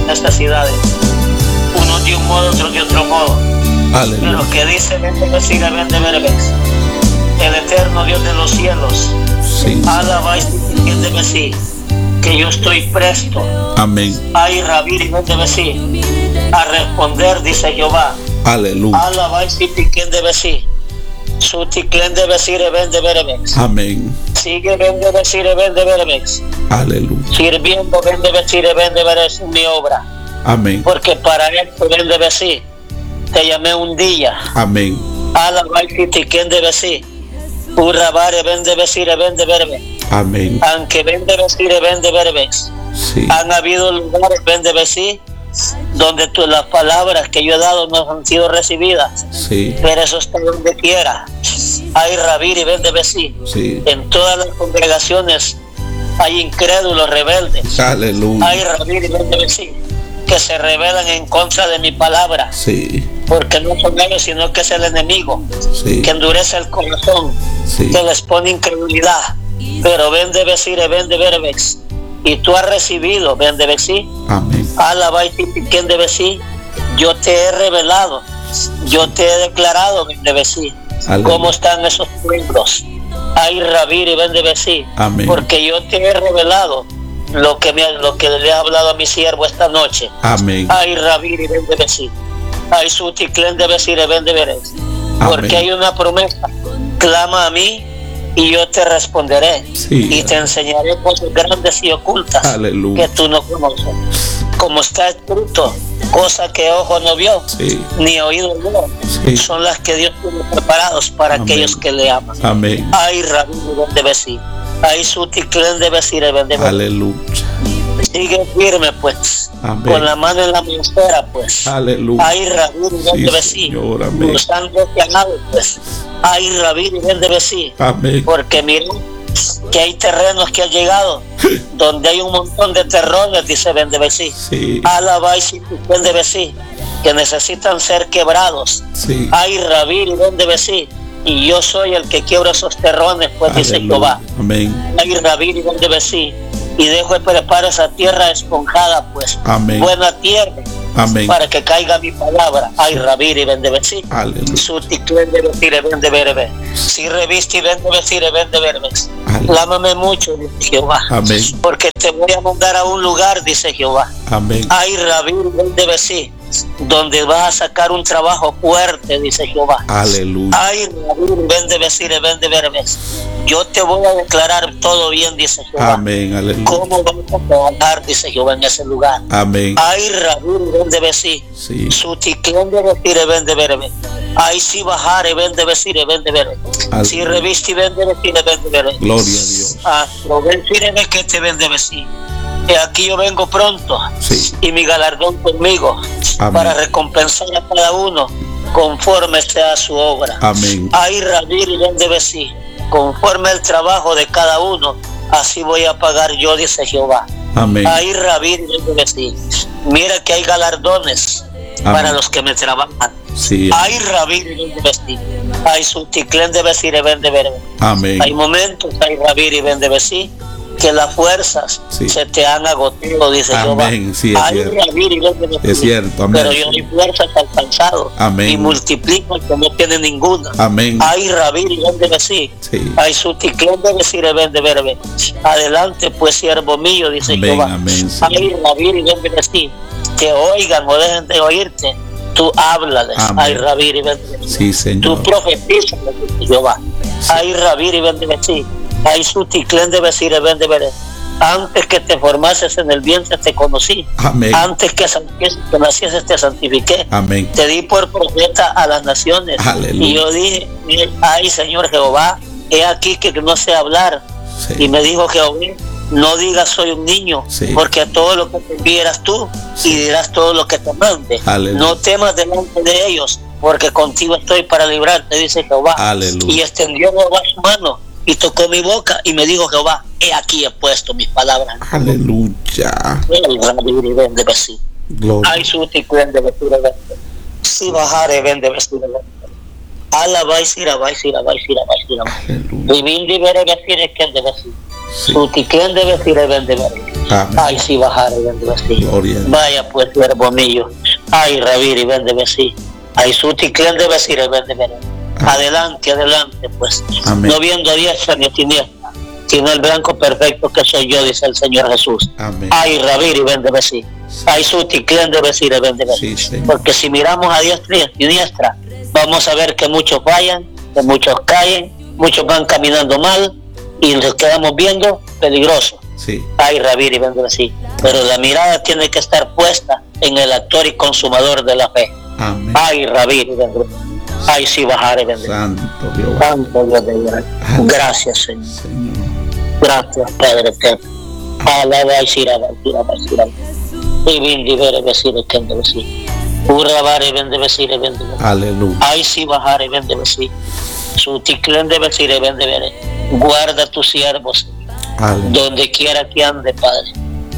necesidades. Unos de un modo, otros de otro modo. Aleluya. Pero que dice el eterno Dios de los cielos. Sí. Alaba y entiéndeme sí, que yo estoy presto. Amén. Ay, Rabir, entiéndeme sí, a responder, dice Jehová. Aleluya. Alaba y entiéndeme sí. Su ticlén de vestir vende veremex. Amén. Sigue vende vestir vende veremex. Aleluya. Sirviendo vende vestir vende veremex mi obra. Amén. Porque para esto vende vestir. Te llamé un día. Amén. Alaba y ticlén de vestir. Urrabare vende vestir vende veremex. Amén. Aunque vende vestir vende veremex. Sí. Han habido lugares vende vestir donde las palabras que yo he dado no han sido recibidas. Sí. Pero eso está donde quiera. Hay Rabir y vende vestir. Sí. En todas las congregaciones hay incrédulos rebeldes. Aleluya. Hay Rabir y vende vestir que se rebelan en contra de mi palabra. Sí. Porque no son ellos, sino que es el enemigo. Sí. Que endurece el corazón. Sí. Que les pone incredulidad. Pero vende vestir y vende verbex. Y tú has recibido, vende vestir. Amén. Alaba y quien debe decir, yo te he revelado, yo te he declarado, vende vestir. ¿Cómo están esos pueblos? Ay, Rabir y vende vestir. Amén. Porque yo te he revelado lo que le he hablado a mi siervo esta noche. Amén. Ay, Rabir y vende vestir. Ay, su ticlén de vestir y vende veres. Porque hay una promesa. Clama a mí y yo te responderé. Sí. Y te enseñaré cosas grandes y ocultas. Aleluya. Que tú no conoces. Como está escrito, cosa que ojo no vio, sí, ni oído vio, sí, son las que Dios tiene preparados para amén, aquellos que le aman. Amén. Ay, Rabí de vestir. Ay, su ticlén de vestir. Aleluya. Sigue firme, pues. Amén. Con la mano en la mancera, pues. Aleluya. Ay, Rabí de vestir. Los han deseado, pues. Ay, Rabí de vestir. Amén. Porque miren que hay terrenos que han llegado donde hay un montón de terrones, dice vende vestir. Sí. Alaba y vende vestir, que necesitan ser quebrados. Sí. Hay Rabí y vende vestir. Y yo soy el que quiebra esos terrones, pues. Aleluya. Dice Jehová. Amén. Hay Rabí y vende vestir. Y dejo de preparar esa tierra esponjada, pues. Amén. Buena tierra. Amén. Para que caiga mi palabra. Ay, Rabir y vende vestir. Aleluya. Su ticlén de vestir y vende verbe. Si reviste y vende vestir y vende verbe. Lámame mucho, dice Jehová. Amén. Porque te voy a mandar a un lugar, dice Jehová. Amén. Ay, Rabir y vende vestir, donde vas a sacar un trabajo fuerte, dice Jehová. Aleluya. Ay, Rabir y vende vestir y vende verbe. Yo te voy a declarar todo bien, dice Jehová. Amén. Aleluya. ¿Cómo vamos a trabajar, dice Jehová, en ese lugar? Amén. Ay, Rabir y vende vestir. Sí. Su ticlén de vestir y vende verbe. Ay, si bajar y vende vestir y vende verbe. Si reviste y vende vestir y vende verbe. Gloria a Dios. Provenzíreme que te vende vestir. Y aquí yo vengo pronto. Sí. Y mi galardón conmigo. Amén. Para recompensar a cada uno conforme sea su obra. Amén. Ay, Rabir y vende vestir. Conforme el trabajo de cada uno, así voy a pagar yo, dice Jehová. Amén. Ahí Rabir debe decir, mira que hay galardones. Amén. Para los que me trabajan. Sí. Hay Rabir debe decir, hay su ticlén de vestir y vende verbe. Amén. Hay momentos, hay Rabir y vende vestir, que las fuerzas se te han agotado, dice Jehová. Amén. Sí, es hay cierto. Rabir y vende vestir, es cierto. Amén. Pero yo doy fuerzas al cansado. Amén. Y multiplico al que no tiene ninguna. Amén. Hay Rabir y vende vestir. Sí. Hay su ticlén de vestir y vende verbe. Adelante, pues, siervo mío, dice amén, Jehová. Amén. Sí. Hay Rabir y vende vestir. Que oigan o dejen de oírte. Tú háblales. Hay Rabir y vende vestir. Sí, Señor. Tú profetizas, dice Jehová. Sí. Hay Rabir y vende vestir. Hay su ticlén de vestir y vende verbe. Antes que te formases en el vientre te conocí. Amén. Antes que nacieses te santifiqué. Amén. Te di por profeta a las naciones. Aleluya. Y yo dije, ay, Señor Jehová, he aquí que no sé hablar. Sí. Y me dijo Jehová, no digas soy un niño, sí. Porque todo lo que te envías tú, sí. Y dirás todo lo que te mande. Aleluya. No temas delante de ellos, porque contigo estoy para librarte, dice Jehová. Aleluya. Y extendió Jehová su mano y tocó mi boca y me dijo Jehová, he aquí he puesto mis palabras. Aleluya. Gloria. Ay, su ticlén de vestir. Si bajare vende vestir. Alaba y sira. Vivir y ver vestir es que de vestir. Su ticlén de vestir vende vestir. Amén. Ay, sí, bajar y bendecir. Gloria a Dios. Vaya pues, siervo mío. Ay, Rabir y bendecir. Ay, Suticlén de decir y bendecir. Adelante, adelante, pues. Amén. No viendo a diestra ni a siniestra, sino el blanco perfecto que soy yo, dice el Señor Jesús. Amén. Ay, Rabir y bendecir. Ay, Suticlén de decir y bendecir. Sí, porque si miramos a diestra y a siniestra, vamos a ver que muchos fallan, que muchos caen, muchos van caminando mal y nos quedamos viendo peligroso. Sí. Ay, Rabir y bendecir. Pero la mirada tiene que estar puesta en el actor y consumador de la fe. Amén. Ay, Rabir y bendecir. Ay, sí, bajar y bendecir. Santo Dios. Santo Dios de Israel. Gracias, Señor. Señor. Gracias, Padre eterno. Alaba y siraba, siraba, siraba. Y bendivere, besire, que bendecir. Urrabare, bendecir, bendecir. Aleluya. Ay, sí, bajar y bendecir. Su ticlén de decir y bendecir. Guarda a tus siervos, Aleluya. donde quiera que ande, Padre.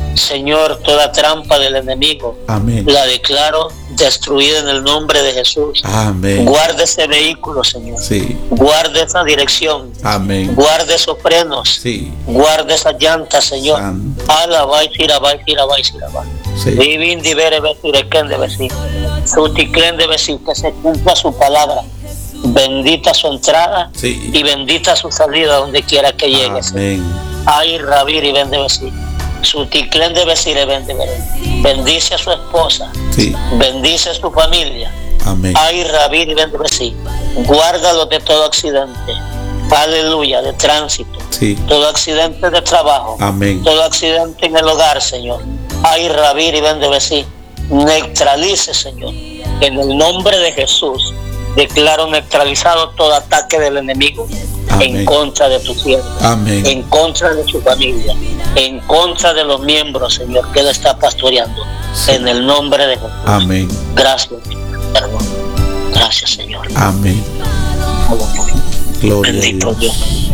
Señor, toda trampa del enemigo Amén. la declaro destruida en el nombre de Jesús. Amén. Guarda ese vehículo, Señor. Sí. Guarda esa dirección. Amén. Guarda esos frenos. Sí. Guarda esas llantas, Señor. Santo. Alaba y siraba, siraba, siraba. Sí. Vivin divere vestir, de decir. Su ticlén de decir, que se cumpla su palabra. Bendita su entrada Sí. y bendita su salida donde quiera que llegue. Amén. Ay, Rabir y bendecir. Su ticlén de decir y bendecir. Bendice a su esposa. Sí. Bendice a su familia. Amén. Ay, Rabir y bendecir. Guárdalo de todo accidente. Aleluya, de tránsito. Sí. Todo accidente de trabajo. Amén. Todo accidente en el hogar, Señor. Ay, Rabir y bendecir. Neutralice, Señor. En el nombre de Jesús, declaro neutralizado todo ataque del enemigo. Amén. En contra de tu siervo, Amén. en contra de su familia, en contra de los miembros, Señor, que él está pastoreando. Sí. En el nombre de Jesús. Amén. Gracias, perdón. Gracias, Señor. Amén. Gloria a Bendito Dios. Dios.